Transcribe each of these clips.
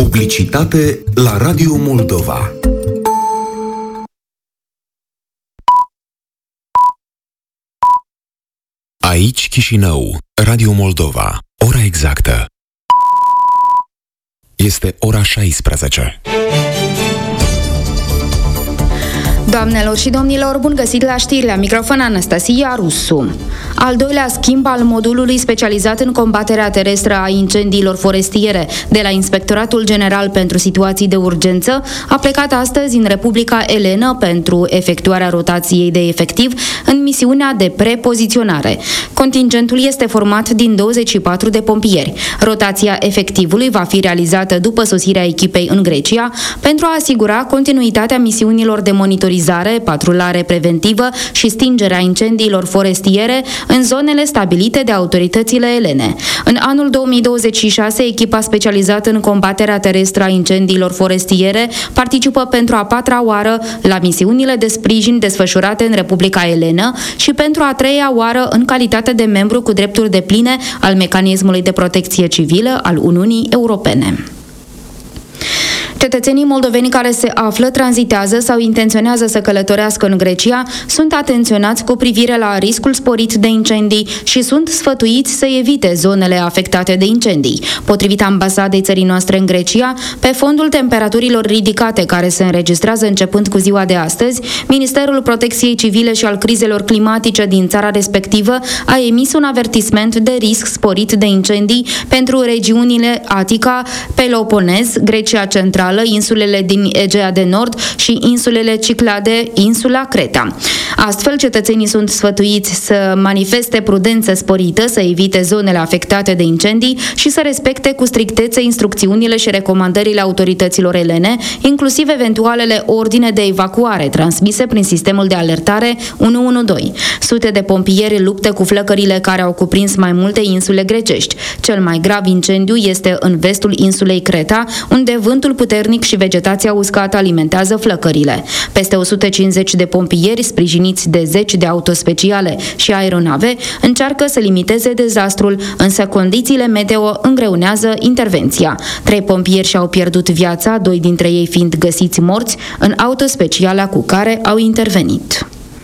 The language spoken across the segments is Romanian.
Publicitate la Radio Moldova. Aici Chișinău, Radio Moldova. Ora exactă este ora 16. Doamnelor și domnilor, bun găsit la știri, la microfon Anastasia Rusu. Al doilea schimb al modulului specializat în combaterea terestră a incendiilor forestiere de la Inspectoratul General pentru Situații de Urgență a plecat astăzi în Republica Elenă pentru efectuarea rotației de efectiv în misiunea de prepoziționare. Contingentul este format din 24 de pompieri. Rotația efectivului va fi realizată după sosirea echipei în Grecia pentru a asigura continuitatea misiunilor de monitorizare, patrulare preventivă și stingerea incendiilor forestiere în zonele stabilite de autoritățile elene. În anul 2026, echipa specializată în combaterea terestră a incendiilor forestiere participă pentru a 4-a oară la misiunile de sprijin desfășurate în Republica Elenă și pentru a 3-a oară în calitate de membru cu drepturi depline al mecanismului de protecție civilă al Uniunii Europene. Cetățenii moldoveni care se află, tranzitează sau intenționează să călătorească în Grecia sunt atenționați cu privire la riscul sporit de incendii și sunt sfătuiți să evite zonele afectate de incendii. Potrivit ambasadei țării noastre în Grecia, pe fondul temperaturilor ridicate care se înregistrează începând cu ziua de astăzi, Ministerul Protecției Civile și al Crizelor Climatice din țara respectivă a emis un avertisment de risc sporit de incendii pentru regiunile Atica, Peloponez, Grecia Centrală, insulele din Egea de Nord și insulele Ciclade, insula Creta. Astfel, cetățenii sunt sfătuiți să manifeste prudență sporită, să evite zonele afectate de incendii și să respecte cu strictețe instrucțiunile și recomandările autorităților elene, inclusiv eventualele ordine de evacuare transmise prin sistemul de alertare 112. Sute de pompieri luptă cu flăcările care au cuprins mai multe insule grecești. Cel mai grav incendiu este în vestul insulei Creta, unde vântul puternic și vegetația uscată alimentează flăcările. Peste 150 de pompieri, sprijiniți de 10 de autospeciale și aeronave, încearcă să limiteze dezastrul, însă condițiile meteo îngreunează intervenția. 3 pompieri și-au pierdut viața, 2 dintre ei fiind găsiți morți în autospeciala cu care au intervenit.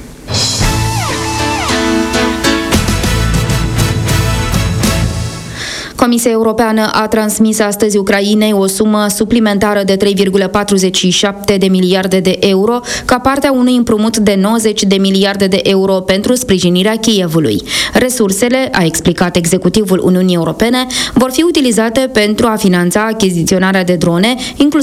Comisia Europeană a transmis astăzi Ucrainei o sumă suplimentară de 3,47 de miliarde de euro ca parte a unui împrumut de 90 de miliarde de euro pentru sprijinirea Kievului. Resursele, a explicat executivul Uniunii Europene, vor fi utilizate pentru a finanța achiziționarea de drone, inclusiv